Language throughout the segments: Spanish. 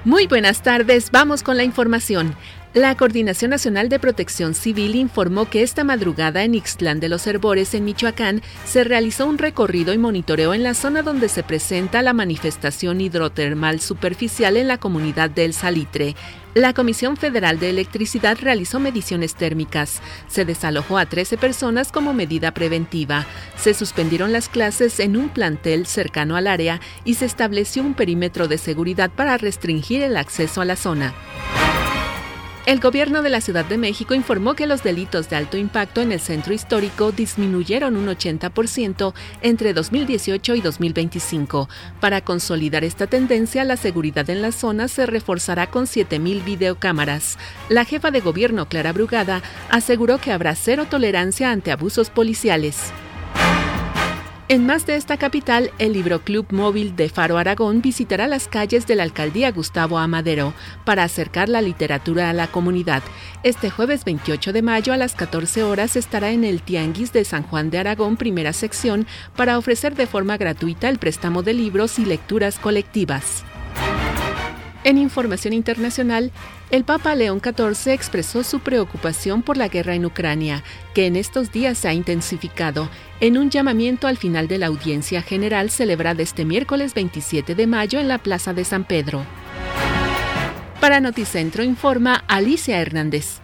Muy buenas tardes, vamos con la información. La Coordinación Nacional de Protección Civil informó que esta madrugada en Ixtlán de los Herbores, en Michoacán, se realizó un recorrido y monitoreo en la zona donde se presenta la manifestación hidrotermal superficial en la comunidad del Salitre. La Comisión Federal de Electricidad realizó mediciones térmicas. Se desalojó a 13 personas como medida preventiva. Se suspendieron las clases en un plantel cercano al área y se estableció un perímetro de seguridad para restringir el acceso a la zona. El gobierno de la Ciudad de México informó que los delitos de alto impacto en el centro histórico disminuyeron un 80% entre 2018 y 2025. Para consolidar esta tendencia, la seguridad en la zona se reforzará con 7,000 videocámaras. La jefa de gobierno, Clara Brugada, aseguró que habrá cero tolerancia ante abusos policiales. En más de esta capital, el Libroclub Móvil de Faro Aragón visitará las calles de la alcaldía Gustavo A. Madero para acercar la literatura a la comunidad. Este jueves 28 de mayo a las 14 horas estará en el Tianguis de San Juan de Aragón, primera sección, para ofrecer de forma gratuita el préstamo de libros y lecturas colectivas. En información internacional, el Papa León XIV expresó su preocupación por la guerra en Ucrania, que en estos días se ha intensificado, en un llamamiento al final de la audiencia general celebrada este miércoles 27 de mayo en la Plaza de San Pedro. Para Noticentro informa Alicia Hernández.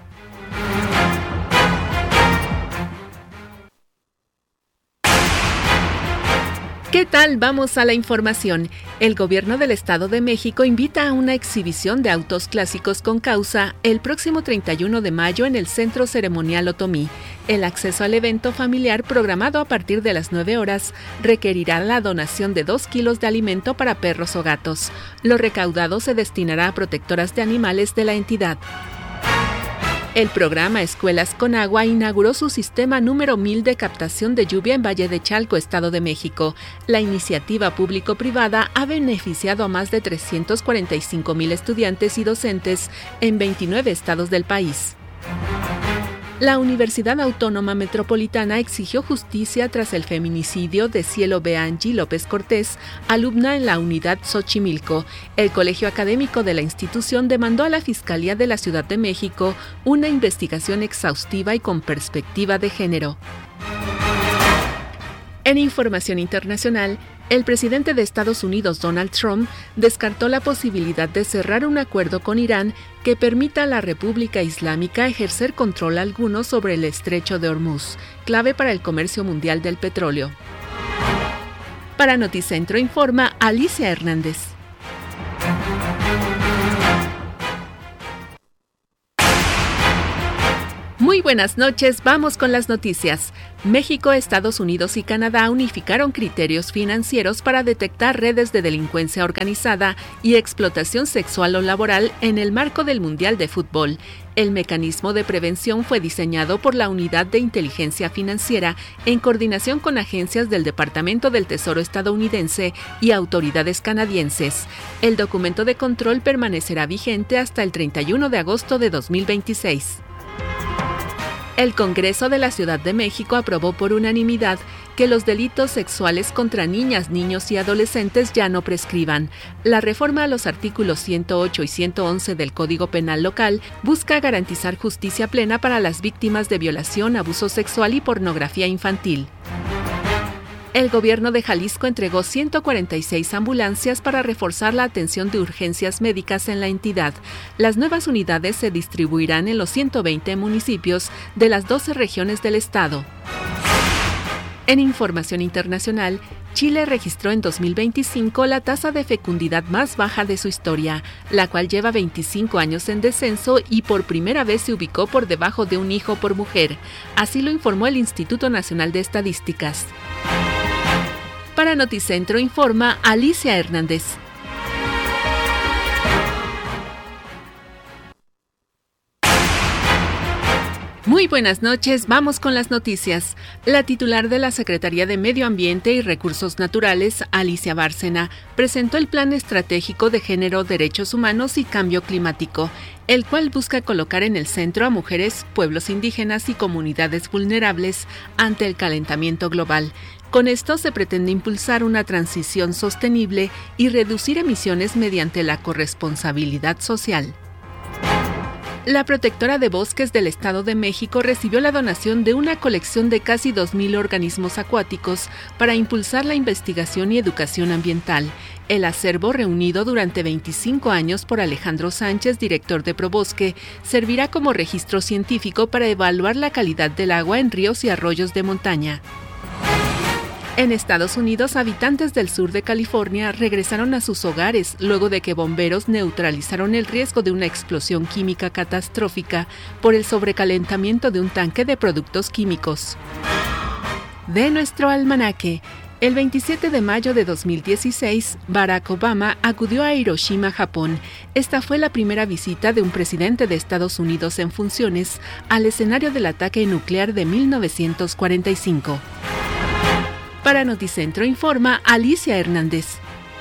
¿Qué tal? Vamos a la información. El gobierno del Estado de México invita a una exhibición de autos clásicos con causa el próximo 31 de mayo en el Centro Ceremonial Otomí. El acceso al evento familiar, programado a partir de las 9 horas, requerirá la donación de 2 kilos de alimento para perros o gatos. Lo recaudado se destinará a protectoras de animales de la entidad. El programa Escuelas con Agua inauguró su sistema número 1000 de captación de lluvia en Valle de Chalco, Estado de México. La iniciativa público-privada ha beneficiado a más de 345,000 estudiantes y docentes en 29 estados del país. La Universidad Autónoma Metropolitana exigió justicia tras el feminicidio de Cielo Beangi López Cortés, alumna en la unidad Xochimilco. El colegio académico de la institución demandó a la Fiscalía de la Ciudad de México una investigación exhaustiva y con perspectiva de género. En información internacional, el presidente de Estados Unidos, Donald Trump, descartó la posibilidad de cerrar un acuerdo con Irán que permita a la República Islámica ejercer control alguno sobre el estrecho de Hormuz, clave para el comercio mundial del petróleo. Para Noticentro informa Alicia Hernández. Muy buenas noches, vamos con las noticias. México, Estados Unidos y Canadá unificaron criterios financieros para detectar redes de delincuencia organizada y explotación sexual o laboral en el marco del Mundial de Fútbol. El mecanismo de prevención fue diseñado por la Unidad de Inteligencia Financiera en coordinación con agencias del Departamento del Tesoro estadounidense y autoridades canadienses. El documento de control permanecerá vigente hasta el 31 de agosto de 2026. El Congreso de la Ciudad de México aprobó por unanimidad que los delitos sexuales contra niñas, niños y adolescentes ya no prescriban. La reforma a los artículos 108 y 111 del Código Penal local busca garantizar justicia plena para las víctimas de violación, abuso sexual y pornografía infantil. El gobierno de Jalisco entregó 146 ambulancias para reforzar la atención de urgencias médicas en la entidad. Las nuevas unidades se distribuirán en los 120 municipios de las 12 regiones del estado. En información internacional, Chile registró en 2025 la tasa de fecundidad más baja de su historia, la cual lleva 25 años en descenso y por primera vez se ubicó por debajo de un hijo por mujer. Así lo informó el Instituto Nacional de Estadísticas. Para Noticentro informa Alicia Hernández. Muy buenas noches, vamos con las noticias. La titular de la Secretaría de Medio Ambiente y Recursos Naturales, Alicia Bárcena, presentó el Plan Estratégico de Género, Derechos Humanos y Cambio Climático, el cual busca colocar en el centro a mujeres, pueblos indígenas y comunidades vulnerables ante el calentamiento global. Con esto se pretende impulsar una transición sostenible y reducir emisiones mediante la corresponsabilidad social. La Protectora de Bosques del Estado de México recibió la donación de una colección de casi 2,000 organismos acuáticos para impulsar la investigación y educación ambiental. El acervo, reunido durante 25 años por Alejandro Sánchez, director de Probosque, servirá como registro científico para evaluar la calidad del agua en ríos y arroyos de montaña. En Estados Unidos, habitantes del sur de California regresaron a sus hogares luego de que bomberos neutralizaron el riesgo de una explosión química catastrófica por el sobrecalentamiento de un tanque de productos químicos. De nuestro almanaque, el 27 de mayo de 2016, Barack Obama acudió a Hiroshima, Japón. Esta fue la primera visita de un presidente de Estados Unidos en funciones al escenario del ataque nuclear de 1945. Para Noticentro informa Alicia Hernández.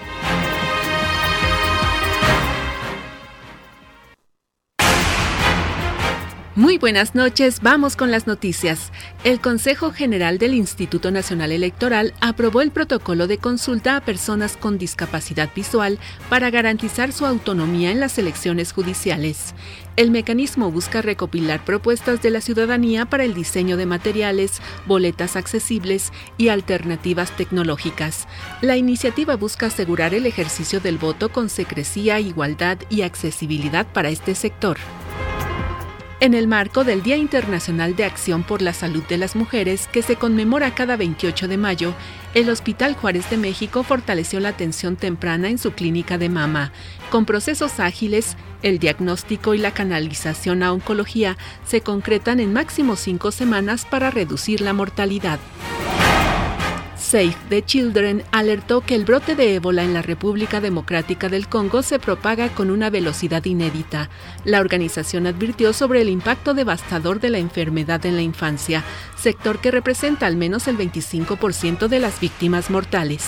Muy buenas noches, vamos con las noticias. El Consejo General del Instituto Nacional Electoral aprobó el protocolo de consulta a personas con discapacidad visual para garantizar su autonomía en las elecciones judiciales. El mecanismo busca recopilar propuestas de la ciudadanía para el diseño de materiales, boletas accesibles y alternativas tecnológicas. La iniciativa busca asegurar el ejercicio del voto con secrecía, igualdad y accesibilidad para este sector. En el marco del Día Internacional de Acción por la Salud de las Mujeres, que se conmemora cada 28 de mayo, el Hospital Juárez de México fortaleció la atención temprana en su clínica de mama. Con procesos ágiles, el diagnóstico y la canalización a oncología se concretan en máximo 5 semanas para reducir la mortalidad. Save the Children alertó que el brote de ébola en la República Democrática del Congo se propaga con una velocidad inédita. La organización advirtió sobre el impacto devastador de la enfermedad en la infancia, sector que representa al menos el 25% de las víctimas mortales.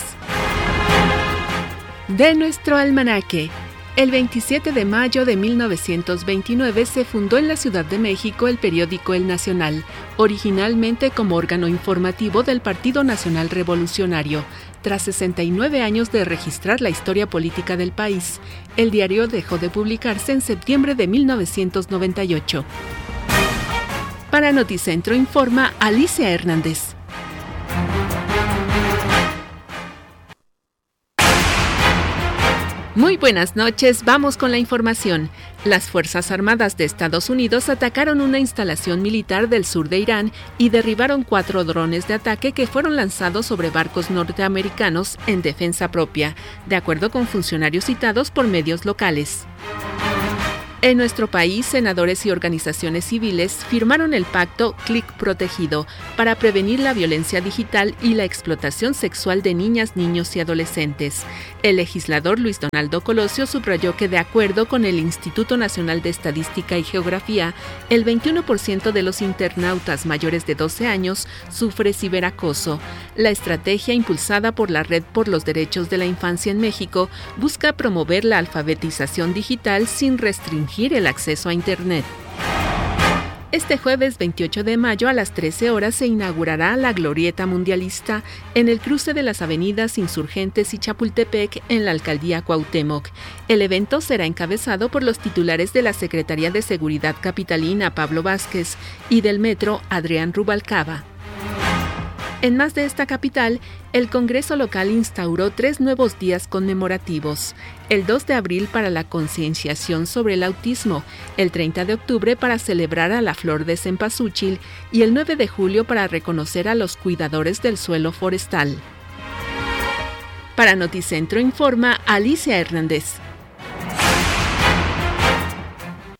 De nuestro almanaque. El 27 de mayo de 1929 se fundó en la Ciudad de México el periódico El Nacional, originalmente como órgano informativo del Partido Nacional Revolucionario. Tras 69 años de registrar la historia política del país, el diario dejó de publicarse en septiembre de 1998. Para Noticentro informa Alicia Hernández. Muy buenas noches, vamos con la información. Las Fuerzas Armadas de Estados Unidos atacaron una instalación militar del sur de Irán y derribaron 4 drones de ataque que fueron lanzados sobre barcos norteamericanos en defensa propia, de acuerdo con funcionarios citados por medios locales. En nuestro país, senadores y organizaciones civiles firmaron el pacto Clic Protegido para prevenir la violencia digital y la explotación sexual de niñas, niños y adolescentes. El legislador Luis Donaldo Colosio subrayó que, de acuerdo con el Instituto Nacional de Estadística y Geografía, el 21% de los internautas mayores de 12 años sufre ciberacoso. La estrategia impulsada por la Red por los Derechos de la Infancia en México busca promover la alfabetización digital sin restringir el acceso a Internet. Este jueves 28 de mayo a las 13 horas se inaugurará la Glorieta Mundialista en el cruce de las avenidas Insurgentes y Chapultepec en la Alcaldía Cuauhtémoc. El evento será encabezado por los titulares de la Secretaría de Seguridad Capitalina, Pablo Vázquez, y del Metro, Adrián Rubalcaba. En más de esta capital, el Congreso local instauró 3 nuevos días conmemorativos: el 2 de abril para la concienciación sobre el autismo, el 30 de octubre para celebrar a la flor de cempasúchil y el 9 de julio para reconocer a los cuidadores del suelo forestal. Para Noticentro informa Alicia Hernández.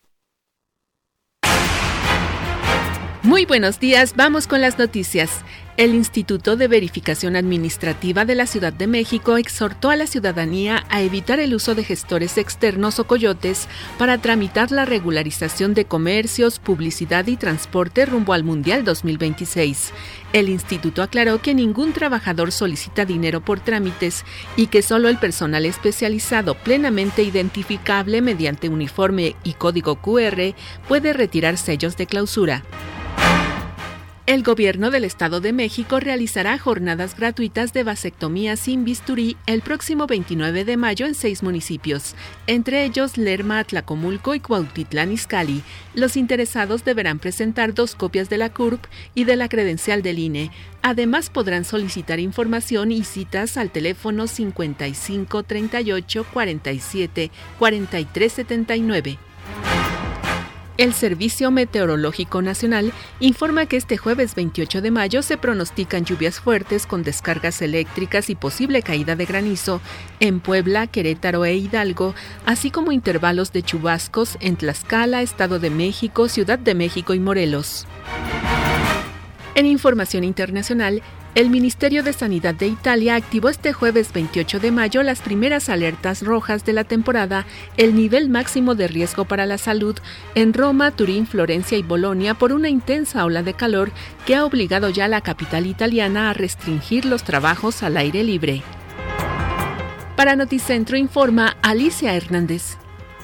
Muy buenos días, vamos con las noticias. El Instituto de Verificación Administrativa de la Ciudad de México exhortó a la ciudadanía a evitar el uso de gestores externos o coyotes para tramitar la regularización de comercios, publicidad y transporte rumbo al Mundial 2026. El instituto aclaró que ningún trabajador solicita dinero por trámites y que solo el personal especializado plenamente identificable mediante uniforme y código QR puede retirar sellos de clausura. El gobierno del Estado de México realizará jornadas gratuitas de vasectomía sin bisturí el próximo 29 de mayo en 6 municipios, entre ellos Lerma, Atlacomulco y Cuautitlán Izcalli. Los interesados deberán presentar 2 copias de la CURP y de la credencial del INE. Además, podrán solicitar información y citas al teléfono 55 38 47 43 79. El Servicio Meteorológico Nacional informa que este jueves 28 de mayo se pronostican lluvias fuertes con descargas eléctricas y posible caída de granizo en Puebla, Querétaro e Hidalgo, así como intervalos de chubascos en Tlaxcala, Estado de México, Ciudad de México y Morelos. En información internacional, el Ministerio de Sanidad de Italia activó este jueves 28 de mayo las primeras alertas rojas de la temporada, el nivel máximo de riesgo para la salud en Roma, Turín, Florencia y Bolonia por una intensa ola de calor que ha obligado ya a la capital italiana a restringir los trabajos al aire libre. Para Noticentro informa Alicia Hernández.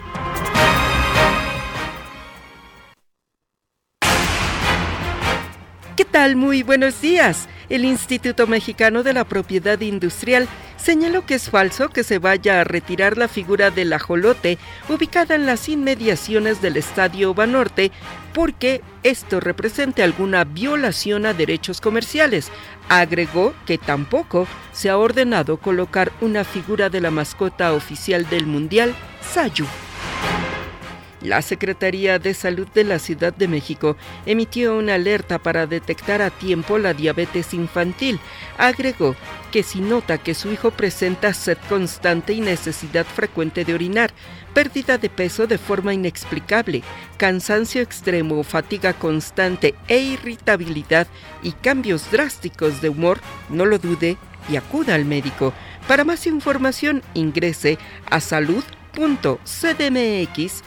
¿Qué tal? Muy buenos días. El Instituto Mexicano de la Propiedad Industrial señaló que es falso que se vaya a retirar la figura del ajolote ubicada en las inmediaciones del Estadio Banorte porque esto represente alguna violación a derechos comerciales. Agregó que tampoco se ha ordenado colocar una figura de la mascota oficial del Mundial, Sayu. La Secretaría de Salud de la Ciudad de México emitió una alerta para detectar a tiempo la diabetes infantil. Agregó que si nota que su hijo presenta sed constante y necesidad frecuente de orinar, pérdida de peso de forma inexplicable, cansancio extremo, fatiga constante e irritabilidad y cambios drásticos de humor, no lo dude y acuda al médico. Para más información ingrese a salud.cdmx.gov.mx.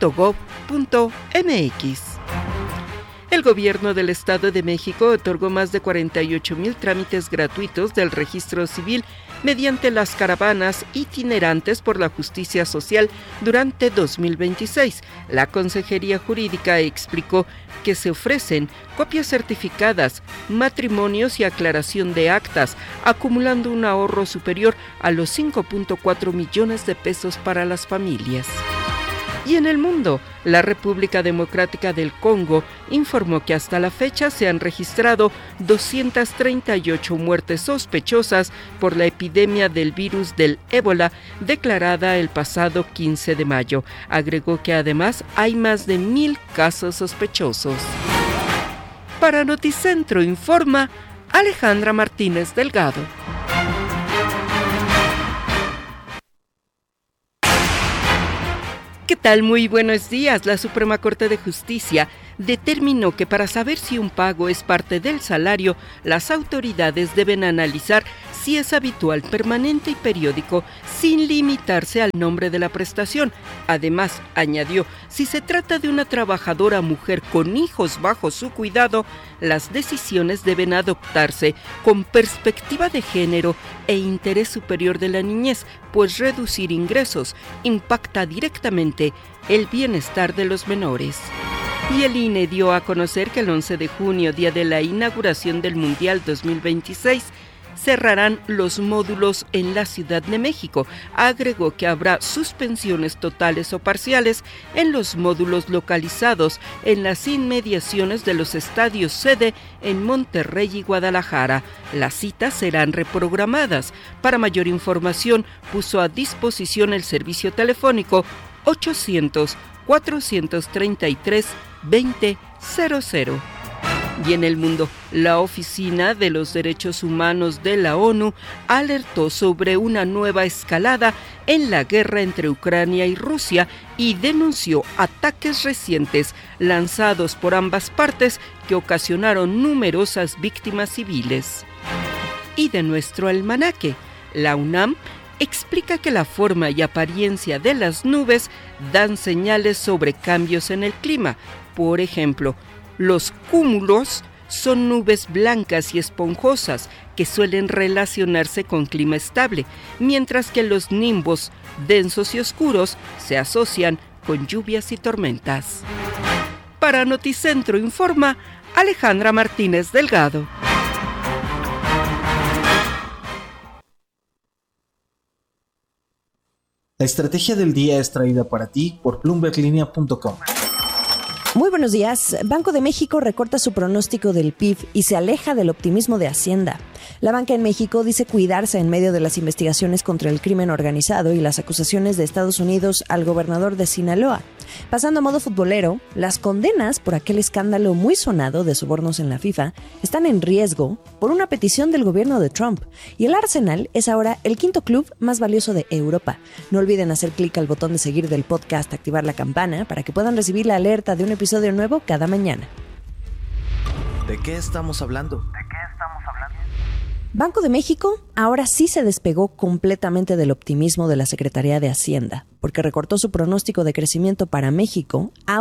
El gobierno del Estado de México otorgó más de 48,000 trámites gratuitos del registro civil mediante las caravanas itinerantes por la justicia social durante 2026. La Consejería Jurídica explicó que se ofrecen copias certificadas, matrimonios y aclaración de actas, acumulando un ahorro superior a los 5.4 millones de pesos para las familias. Y en el mundo, la República Democrática del Congo informó que hasta la fecha se han registrado 238 muertes sospechosas por la epidemia del virus del ébola declarada el pasado 15 de mayo. Agregó que además hay más de 1,000 casos sospechosos. Para Noticentro informa Alejandra Martínez Delgado. ¿Qué tal? Muy buenos días. La Suprema Corte de Justicia determinó que para saber si un pago es parte del salario, las autoridades deben analizar si es habitual, permanente y periódico, sin limitarse al nombre de la prestación. Además, añadió, si se trata de una trabajadora mujer con hijos bajo su cuidado, las decisiones deben adoptarse con perspectiva de género e interés superior de la niñez, pues reducir ingresos impacta directamente el bienestar de los menores. Y el INE dio a conocer que el 11 de junio, día de la inauguración del Mundial 2026, cerrarán los módulos en la Ciudad de México. Agregó que habrá suspensiones totales o parciales en los módulos localizados en las inmediaciones de los estadios sede en Monterrey y Guadalajara. Las citas serán reprogramadas. Para mayor información, puso a disposición el servicio telefónico 800-433-2000. Y en el mundo, la Oficina de los Derechos Humanos de la ONU alertó sobre una nueva escalada en la guerra entre Ucrania y Rusia y denunció ataques recientes lanzados por ambas partes que ocasionaron numerosas víctimas civiles. Y de nuestro almanaque, la UNAM explica que la forma y apariencia de las nubes dan señales sobre cambios en el clima. Por ejemplo, los cúmulos son nubes blancas y esponjosas que suelen relacionarse con clima estable, mientras que los nimbos densos y oscuros se asocian con lluvias y tormentas. Para Noticentro informa Alejandra Martínez Delgado. La estrategia del día es traída para ti por BloombergLinea.com. Muy buenos días. Banco de México recorta su pronóstico del PIB y se aleja del optimismo de Hacienda. La banca en México dice cuidarse en medio de las investigaciones contra el crimen organizado y las acusaciones de Estados Unidos al gobernador de Sinaloa. Pasando a modo futbolero, las condenas por aquel escándalo muy sonado de sobornos en la FIFA están en riesgo por una petición del gobierno de Trump. Y el Arsenal es ahora el quinto club más valioso de Europa. No olviden hacer clic al botón de seguir del podcast, activar la campana para que puedan recibir la alerta de un episodio nuevo cada mañana. ¿De qué estamos hablando? Banco de México ahora sí se despegó completamente del optimismo de la Secretaría de Hacienda, porque recortó su pronóstico de crecimiento para México a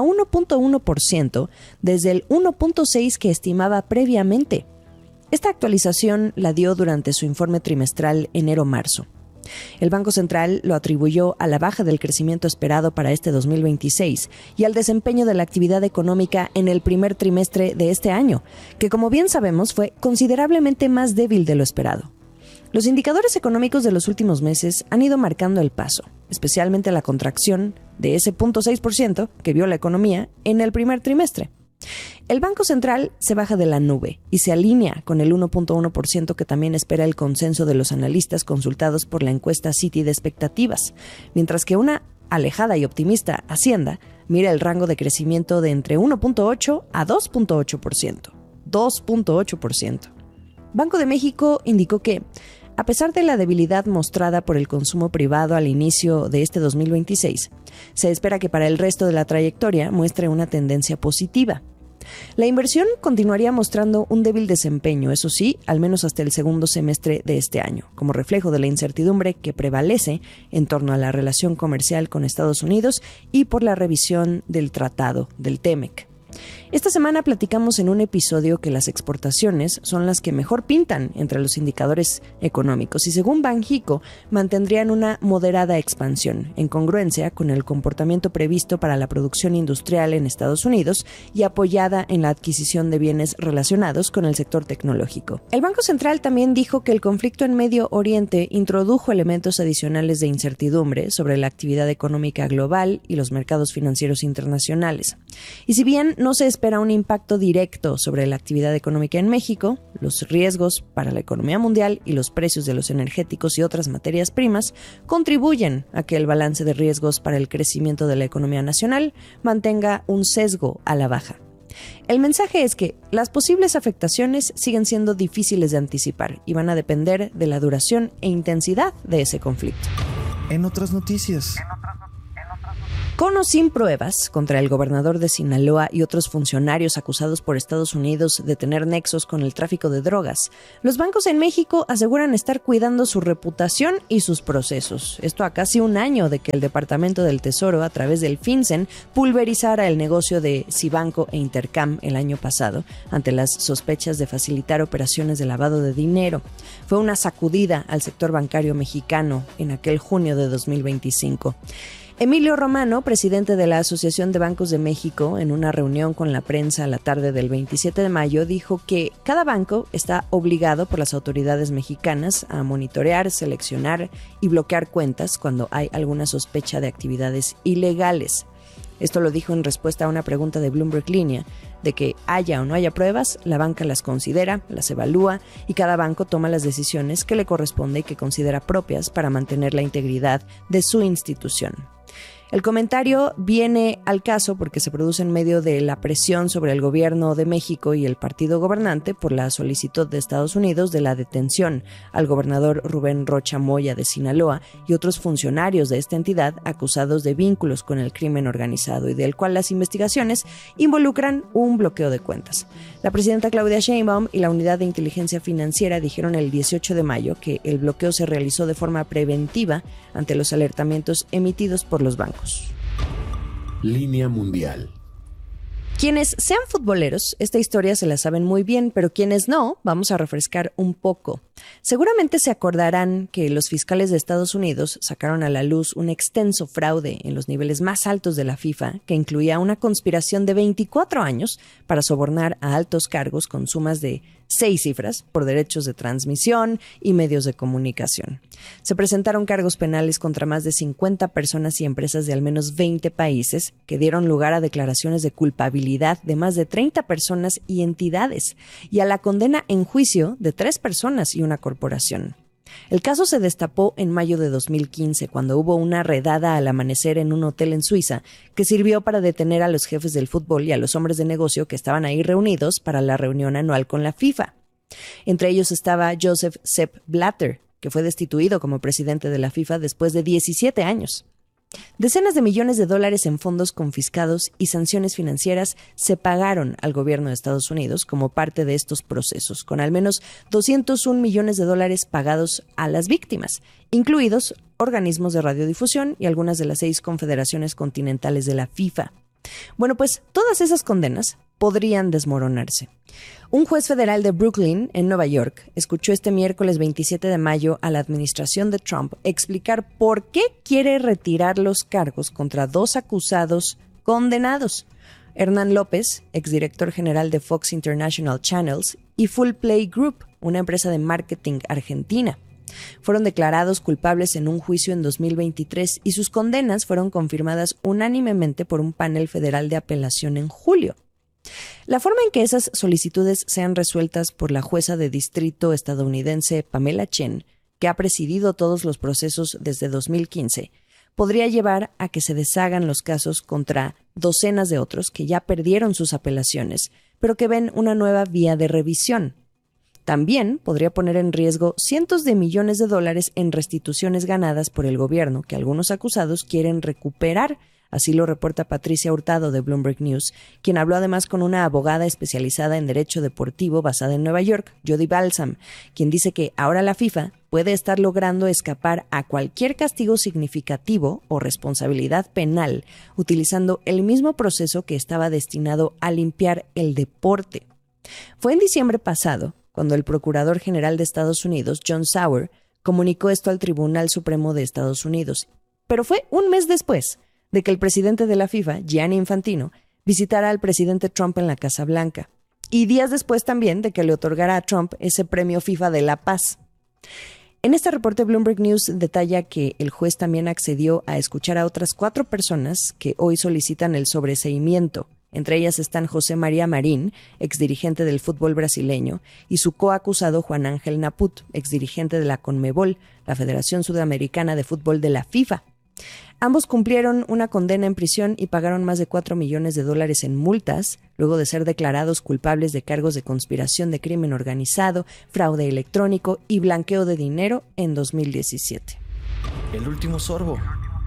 1.1% desde el 1.6% que estimaba previamente. Esta actualización la dio durante su informe trimestral enero-marzo. El Banco Central lo atribuyó a la baja del crecimiento esperado para este 2026 y al desempeño de la actividad económica en el primer trimestre de este año, que como bien sabemos fue considerablemente más débil de lo esperado. Los indicadores económicos de los últimos meses han ido marcando el paso, especialmente la contracción de ese 0.6% que vio la economía en el primer trimestre. El Banco Central se baja de la nube y se alinea con el 1.1% que también espera el consenso de los analistas consultados por la encuesta Citi de expectativas, mientras que una alejada y optimista Hacienda mira el rango de crecimiento de entre 1.8 a 2.8%. 2.8%. Banco de México indicó que, a pesar de la debilidad mostrada por el consumo privado al inicio de este 2026, se espera que para el resto de la trayectoria muestre una tendencia positiva. La inversión continuaría mostrando un débil desempeño, eso sí, al menos hasta el segundo semestre de este año, como reflejo de la incertidumbre que prevalece en torno a la relación comercial con Estados Unidos y por la revisión del tratado del TEMEC. Esta semana platicamos en un episodio que las exportaciones son las que mejor pintan entre los indicadores económicos y según Banxico mantendrían una moderada expansión en congruencia con el comportamiento previsto para la producción industrial en Estados Unidos y apoyada en la adquisición de bienes relacionados con el sector tecnológico. El Banco Central también dijo que el conflicto en Medio Oriente introdujo elementos adicionales de incertidumbre sobre la actividad económica global y los mercados financieros internacionales. Y si bien no se espera un impacto directo sobre la actividad económica en México, los riesgos para la economía mundial y los precios de los energéticos y otras materias primas contribuyen a que el balance de riesgos para el crecimiento de la economía nacional mantenga un sesgo a la baja. El mensaje es que las posibles afectaciones siguen siendo difíciles de anticipar y van a depender de la duración e intensidad de ese conflicto. En otras noticias. Con o sin pruebas contra el gobernador de Sinaloa y otros funcionarios acusados por Estados Unidos de tener nexos con el tráfico de drogas, los bancos en México aseguran estar cuidando su reputación y sus procesos. Esto a casi un año de que el Departamento del Tesoro, a través del FinCEN, pulverizara el negocio de Cibanco e Intercam el año pasado, ante las sospechas de facilitar operaciones de lavado de dinero. Fue una sacudida al sector bancario mexicano en aquel junio de 2025. Emilio Romano, presidente de la Asociación de Bancos de México, en una reunión con la prensa a la tarde del 27 de mayo, dijo que cada banco está obligado por las autoridades mexicanas a monitorear, seleccionar y bloquear cuentas cuando hay alguna sospecha de actividades ilegales. Esto lo dijo en respuesta a una pregunta de Bloomberg Línea, de que haya o no haya pruebas, la banca las considera, las evalúa y cada banco toma las decisiones que le corresponde y que considera propias para mantener la integridad de su institución. El comentario viene al caso porque se produce en medio de la presión sobre el gobierno de México y el partido gobernante por la solicitud de Estados Unidos de la detención al gobernador Rubén Rocha Moya de Sinaloa y otros funcionarios de esta entidad acusados de vínculos con el crimen organizado y del cual las investigaciones involucran un bloqueo de cuentas. La presidenta Claudia Sheinbaum y la Unidad de Inteligencia Financiera dijeron el 18 de mayo que el bloqueo se realizó de forma preventiva ante los alertamientos emitidos por los bancos. Línea mundial. Quienes sean futboleros, esta historia se la saben muy bien, pero quienes no, vamos a refrescar un poco. Seguramente se acordarán que los fiscales de Estados Unidos sacaron a la luz un extenso fraude en los niveles más altos de la FIFA, que incluía una conspiración de 24 años para sobornar a altos cargos con sumas de 6 cifras por derechos de transmisión y medios de comunicación. Se presentaron cargos penales contra más de 50 personas y empresas de al menos 20 países, que dieron lugar a declaraciones de culpabilidad de más de 30 personas y entidades, y a la condena en juicio de 3 personas y una corporación. El caso se destapó en mayo de 2015, cuando hubo una redada al amanecer en un hotel en Suiza que sirvió para detener a los jefes del fútbol y a los hombres de negocio que estaban ahí reunidos para la reunión anual con la FIFA. Entre ellos estaba Joseph Sepp Blatter, que fue destituido como presidente de la FIFA después de 17 años. Decenas de millones de dólares en fondos confiscados y sanciones financieras se pagaron al gobierno de Estados Unidos como parte de estos procesos, con al menos 201 millones de dólares pagados a las víctimas, incluidos organismos de radiodifusión y algunas de las 6 confederaciones continentales de la FIFA. Bueno, pues todas esas condenas podrían desmoronarse. Un juez federal de Brooklyn, en Nueva York, escuchó este miércoles 27 de mayo a la administración de Trump explicar por qué quiere retirar los cargos contra 2 acusados condenados: Hernán López, exdirector general de Fox International Channels, y Full Play Group, una empresa de marketing argentina. Fueron declarados culpables en un juicio en 2023 y sus condenas fueron confirmadas unánimemente por un panel federal de apelación en julio. La forma en que esas solicitudes sean resueltas por la jueza de distrito estadounidense Pamela Chen, que ha presidido todos los procesos desde 2015, podría llevar a que se deshagan los casos contra docenas de otros que ya perdieron sus apelaciones, pero que ven una nueva vía de revisión. También podría poner en riesgo cientos de millones de dólares en restituciones ganadas por el gobierno que algunos acusados quieren recuperar. Así lo reporta Patricia Hurtado de Bloomberg News, quien habló además con una abogada especializada en derecho deportivo basada en Nueva York, Jody Balsam, quien dice que ahora la FIFA puede estar logrando escapar a cualquier castigo significativo o responsabilidad penal utilizando el mismo proceso que estaba destinado a limpiar el deporte. Fue en diciembre pasado cuando el Procurador General de Estados Unidos, John Sauer, comunicó esto al Tribunal Supremo de Estados Unidos. Pero fue un mes después de que el presidente de la FIFA, Gianni Infantino, visitara al presidente Trump en la Casa Blanca, y días después también de que le otorgara a Trump ese premio FIFA de la paz. En este reporte, Bloomberg News detalla que el juez también accedió a escuchar a otras 4 personas que hoy solicitan el sobreseimiento. Entre ellas están José María Marín, exdirigente del fútbol brasileño, y su coacusado Juan Ángel Naput, exdirigente de la CONMEBOL, la Federación Sudamericana de Fútbol de la FIFA. Ambos cumplieron una condena en prisión y pagaron más de $4 millones en multas, luego de ser declarados culpables de cargos de conspiración de crimen organizado, fraude electrónico y blanqueo de dinero en 2017. El último sorbo.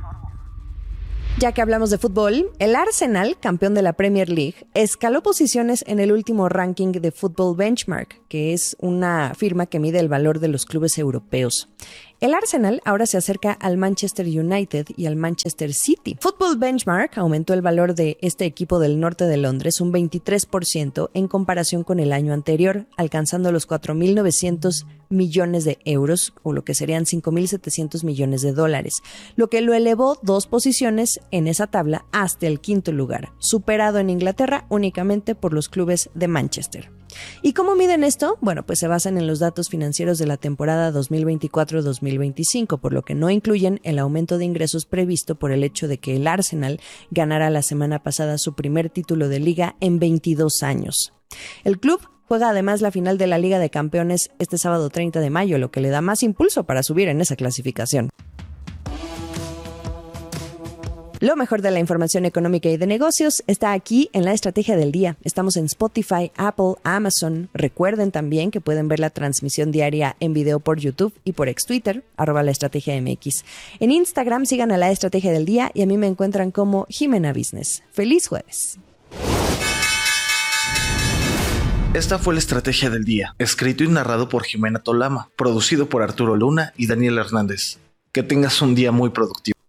Ya que hablamos de fútbol, el Arsenal, campeón de la Premier League, escaló posiciones en el último ranking de Football Benchmark, que es una firma que mide el valor de los clubes europeos. El Arsenal ahora se acerca al Manchester United y al Manchester City. Football Benchmark aumentó el valor de este equipo del norte de Londres un 23% en comparación con el año anterior, alcanzando los 4.900 millones de euros, o lo que serían 5.700 millones de dólares, lo que lo elevó 2 posiciones en esa tabla hasta el 5º lugar, superado en Inglaterra únicamente por los clubes de Manchester. ¿Y cómo miden esto? Bueno, pues se basan en los datos financieros de la temporada 2024-2025, por lo que no incluyen el aumento de ingresos previsto por el hecho de que el Arsenal ganara la semana pasada su primer título de liga en 22 años. El club juega además la final de la Liga de Campeones este sábado 30 de mayo, lo que le da más impulso para subir en esa clasificación. Lo mejor de la información económica y de negocios está aquí en La Estrategia del Día. Estamos en Spotify, Apple, Amazon. Recuerden también que pueden ver la transmisión diaria en video por YouTube y por ex Twitter, @laestrategiamx. En Instagram sigan a La Estrategia del Día y a mí me encuentran como Jimena Business. ¡Feliz jueves! Esta fue La Estrategia del Día, escrito y narrado por Jimena Tolama, producido por Arturo Luna y Daniel Hernández. Que tengas un día muy productivo.